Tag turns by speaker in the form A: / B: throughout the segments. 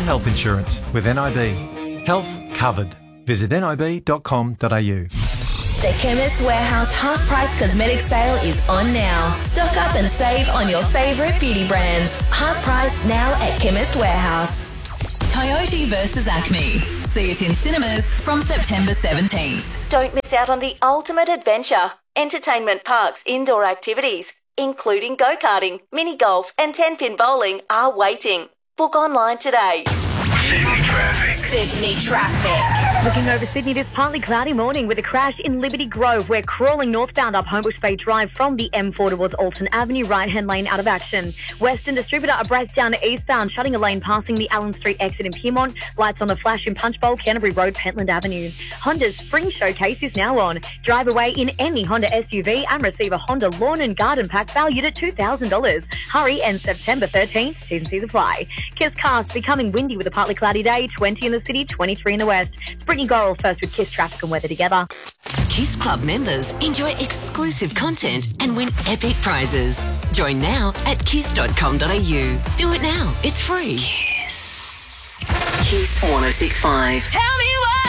A: health insurance with NIB. Health covered. Visit nib.com.au.
B: The Chemist Warehouse half-price cosmetic sale is on now. Stock up and save on your favourite beauty brands. Half price now at Chemist Warehouse.
C: Coyote versus Acme. See it in cinemas from September 17th.
B: Don't miss out on the ultimate adventure. Entertainment Park's indoor activities, including go-karting, mini golf and 10-pin bowling, are waiting. Book online today.
D: Sydney traffic.
B: Sydney traffic.
E: Looking over Sydney this partly cloudy morning with a crash in Liberty Grove. We're crawling northbound up Homebush Bay Drive from the M4 towards Alton Avenue, right-hand lane out of action. Western Distributor abreast down eastbound, shutting a lane passing the Allen Street exit in Pyrmont. Lights on the flash in Punchbowl, Canterbury Road, Pentland Avenue. Honda's Spring Showcase is now on. Drive away in any Honda SUV and receive a Honda Lawn and Garden Pack valued at $2,000. Hurry, and September 13th, T&Cs apply. Kiss Cast becoming windy with a partly cloudy day, 20 in the city, 23 in the west. Brittany Gorrell first with Kiss traffic and weather together.
C: Kiss Club members enjoy exclusive content and win epic prizes. Join now at kiss.com.au. Do it now. It's free. Kiss. Kiss 106.5. Tell me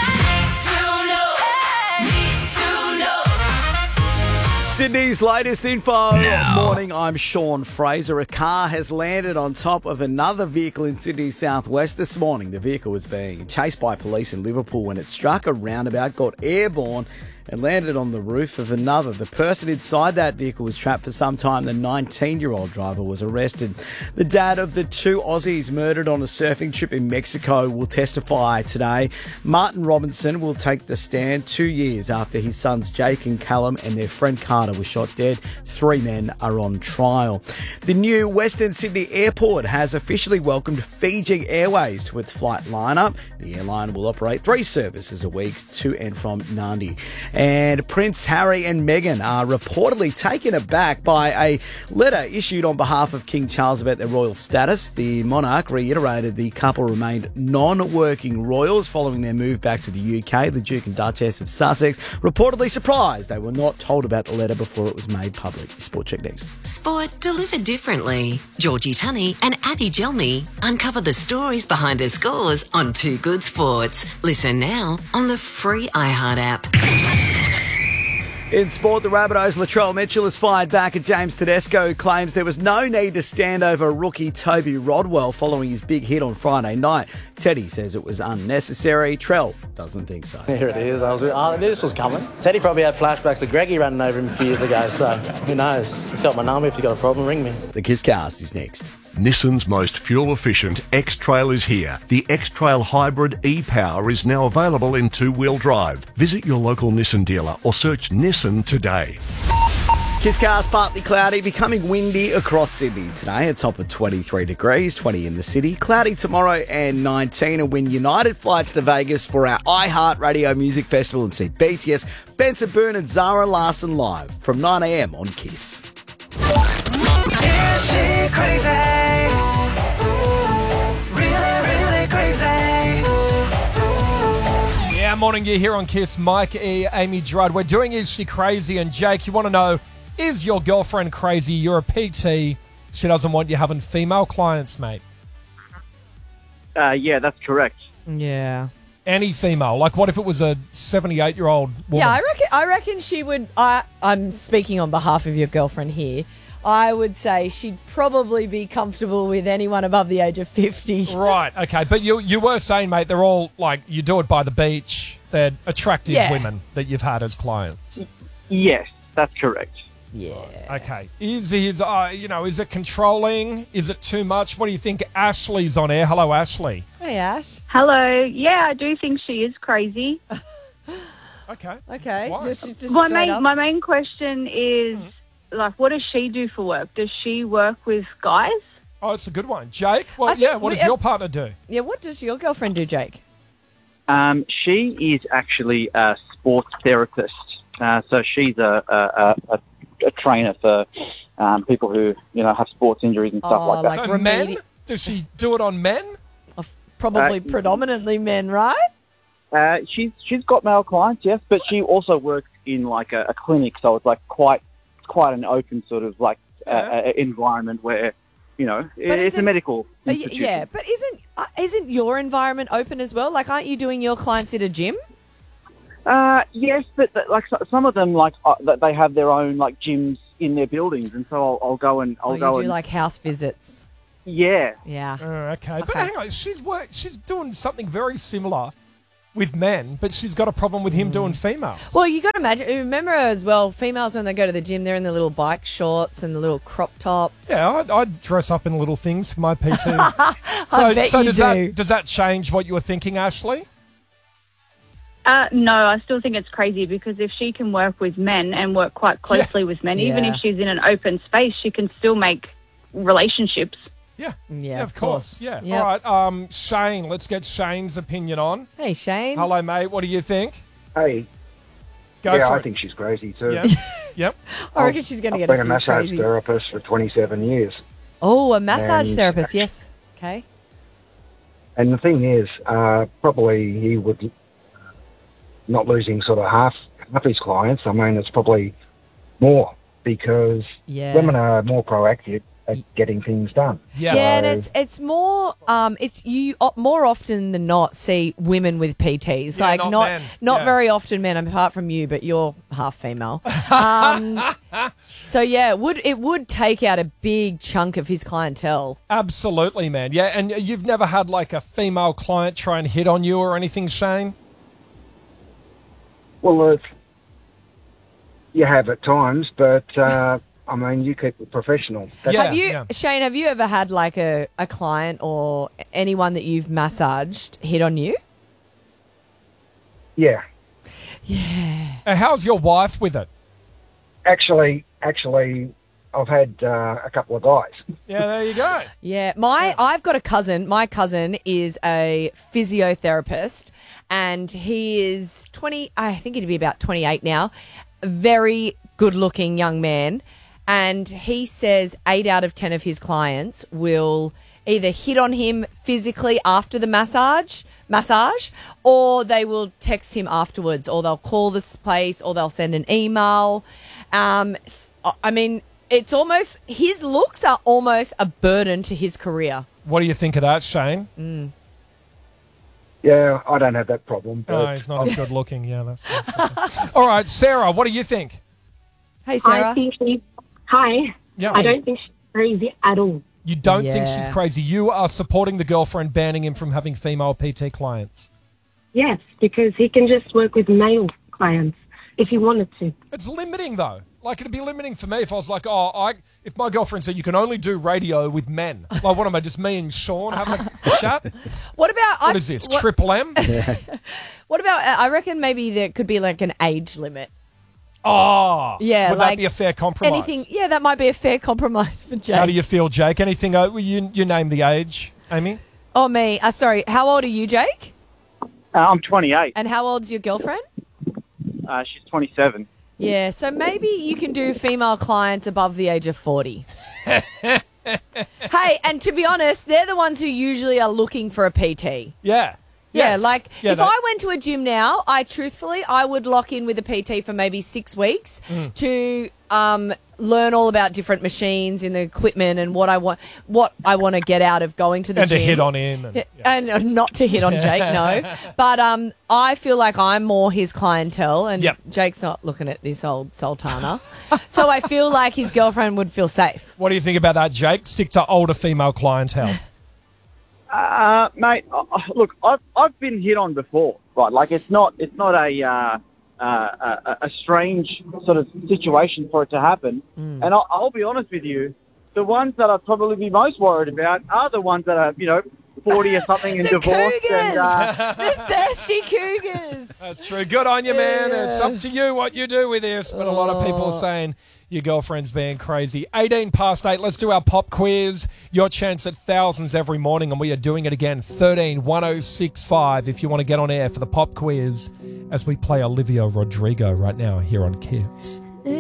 F: Sydney's latest info. Morning, I'm Sean Fraser. A car has landed on top of another vehicle in Sydney's southwest this morning. The vehicle was being chased by police in Liverpool when it struck a roundabout, got airborne and landed on the roof of another. The person inside that vehicle was trapped for some time. The 19-year-old driver was arrested. The dad of the two Aussies murdered on a surfing trip in Mexico will testify today. Martin Robinson will take the stand 2 years after his sons Jake and Callum and their friend Carter were shot dead. 3 men are on trial. The new Western Sydney Airport has officially welcomed Fiji Airways to its flight lineup. The airline will operate 3 services a week to and from Nadi. And Prince Harry and Meghan are reportedly taken aback by a letter issued on behalf of King Charles about their royal status. The monarch reiterated the couple remained non-working royals following their move back to the UK. The Duke and Duchess of Sussex reportedly surprised they were not told about the letter before it was made public. Sport Check next.
C: Sport delivered differently. Georgie Tunney and Abby Gelmy uncover the stories behind the scores on Too Good Sports. Listen now on the free iHeart app.
F: In sport, the Rabbitohs' Latrell Mitchell has fired back at James Tedesco, who claims there was no need to stand over rookie Toby Rodwell following his big hit on Friday night. Teddy says it was unnecessary. Trell doesn't think so.
G: Here it is. I knew this was coming. Teddy probably had flashbacks of Greggy running over him a few years ago, so who knows? He's got my number. If you've got a problem, ring me.
F: The Kisscast is next.
H: Nissan's most fuel-efficient X-Trail is here. The X-Trail Hybrid e-Power is now available in 2-wheel drive. Visit your local Nissan dealer or search Nissan today.
F: Kisscast partly cloudy, becoming windy across Sydney today. A top of 23 degrees, 20 in the city. Cloudy tomorrow and 19. And win United flights to Vegas for our iHeart Radio Music Festival and see BTS, Benson Boone and Zara Larsson live from 9 a.m. on Kiss.
D: Is she crazy? Really crazy?
I: Yeah, morning, you're here on Kiss. Mike E, Amy Drudd. We're doing Is She Crazy? And Jake, you want to know, is your girlfriend crazy? You're a PT. She doesn't want you having female clients, mate.
J: Yeah, that's correct.
K: Yeah.
I: Any female. Like, what if it was a 78-year-old woman?
K: Yeah, I reckon she would. I'm speaking on behalf of your girlfriend here. I would say she'd probably be comfortable with anyone above the age of 50.
I: Right, okay. But you were saying, mate, they're all, like, you do it by the beach. They're attractive women that you've had as clients.
J: Yes, that's correct.
K: Yeah.
I: Okay. Is it controlling? Is it too much? What do you think? Ashley's on air. Hello, Ashley.
K: Hey, Ash.
L: Hello. Yeah, I do think she is crazy.
I: Okay.
K: Why? Just
L: my main question is, like, what does she do for work? Does she work with guys?
I: Oh, it's a good one. Jake? Well, what does your partner do?
K: Yeah, what does your girlfriend do, Jake?
J: She is actually a sports therapist. So she's a trainer for people who, have sports injuries and stuff like that.
I: So men? Does she do it on men?
K: Probably predominantly men, right?
J: She's got male clients, yes, but she also works in like a clinic, so it's like quite an open sort of like environment where, it's a medical institution.
K: Yeah, but isn't your environment open as well? Like, aren't you doing your clients at a gym?
J: Yes, but some of them they have their own gyms in their buildings, and so I'll go and
K: You do like house visits.
J: Yeah.
K: Yeah.
I: Okay. But hang on, she's doing something very similar with men, but she's got a problem with him doing females.
K: Well, you got to imagine. Remember as well, females when they go to the gym, they're in the little bike shorts and the little crop tops.
I: Yeah, I'd dress up in little things for my PT.
K: I bet you do.
I: Does that change what you were thinking, Ashley?
L: No, I still think it's crazy because if she can work with men and work quite closely with men, even if she's in an open space, she can still make relationships.
I: Yeah, of course. Yeah.
K: Yep.
I: All right, Shane, let's get Shane's opinion on.
K: Hey, Shane.
I: Hello, mate. What do you think?
M: Hey.
I: Go for
M: I
I: it.
M: think she's crazy too.
I: Yep.
K: I reckon she's going to get
M: I've been a
K: few
M: massage
K: crazy.
M: therapist for 27 years.
K: Oh, a massage
M: And-
K: therapist, yes. Okay.
M: And the thing is, probably he would not losing sort of half his clients. I mean, it's probably more because women are more proactive at getting things done.
K: Yeah, and it's more it's you more often than not see women with PTs.
I: Yeah,
K: like
I: not men. Yeah.
K: very often men, apart from you, but you're half female. So yeah, it would take out a big chunk of his clientele.
I: Absolutely, man. Yeah, and you've never had like a female client try and hit on you or anything, Shane?
M: Well, you have at times, but I mean, you keep it professional.
K: Shane, have you ever had like a client or anyone that you've massaged hit on you?
M: Yeah.
K: Yeah.
I: And how's your wife with it?
M: Actually, I've had a couple of guys.
I: Yeah, there you go.
K: Yeah, I've got a cousin. My cousin is a physiotherapist, and he is 20. I think he'd be about 28 now. A very good-looking young man, and he says 8 out of 10 of his clients will either hit on him physically after the massage, or they will text him afterwards, or they'll call this place, or they'll send an email. I mean, it's almost his looks are almost a burden to his career.
I: What do you think of that, Shane?
M: Yeah, I don't have that problem. But
I: No, he's not as good looking. Yeah, that's all right. Sarah, what do you think?
K: Hey, Sarah.
N: I think hi.
I: Yeah.
N: I don't think she's crazy at all.
I: You don't think she's crazy? You are supporting the girlfriend banning him from having female PT clients?
N: Yes, because he can just work with male clients if he wanted to.
I: It's limiting, though. Like, it'd be limiting for me if I was like, if my girlfriend said you can only do radio with men. Like, what am I, just me and Sean having a chat?
K: What about...
I: What is this, Triple M?
K: What about... I reckon maybe there could be like an age limit.
I: Oh,
K: yeah.
I: Would that be a fair compromise?
K: Anything? Yeah, that might be a fair compromise for Jake.
I: How do you feel, Jake? Anything? You name the age, Amy?
K: Oh, me. Sorry. How old are you, Jake?
J: I'm 28.
K: And how old's your girlfriend?
J: She's 27.
K: Yeah, so maybe you can do female clients above the age of 40. Hey, and to be honest, they're the ones who usually are looking for a PT.
I: Yeah.
K: Yeah,
I: Yes.
K: like
I: Yeah,
K: if I went to a gym now, I would lock in with a PT for maybe 6 weeks to learn all about different machines and the equipment and what I want to get out of going to the
I: And
K: gym.
I: to hit on him.
K: And not to hit on Jake, no. But I feel like I'm more his clientele, and Jake's not looking at this old sultana. So I feel like his girlfriend would feel safe.
I: What do you think about that, Jake? Stick to older female clientele.
J: Mate, look, I've been hit on before, right? Like it's not a strange sort of situation for it to happen. And I'll be honest with you, the ones that I'd probably be most worried about are the ones that are 40 or something and divorced.
K: Cougars!
J: And,
K: the thirsty cougars.
I: That's true. Good on you, man. It's up to you what you do with this. But a lot of people are saying your girlfriend's being crazy. 8:18. Let's do our pop quiz. Your chance at thousands every morning, and we are doing it again. 13-1065 if you want to get on air for the pop quiz as we play Olivia Rodrigo right now here on Kiss.